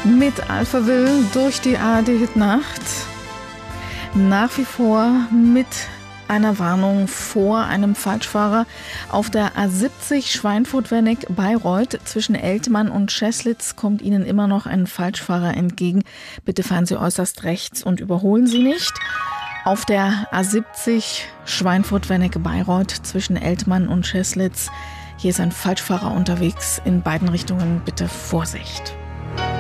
mit Alphaville durch die ARD-Hit-Nacht. Nach wie vor mit einer Warnung vor einem Falschfahrer auf der A70 Schweinfurt-Wernick-Bayreuth. Zwischen Eltmann und Scheslitz kommt Ihnen immer noch ein Falschfahrer entgegen. Bitte fahren Sie äußerst rechts und überholen Sie nicht. Auf der A70 Schweinfurt-Wernick-Bayreuth zwischen Eltmann und Scheslitz. Hier ist ein Falschfahrer unterwegs. In beiden Richtungen bitte Vorsicht.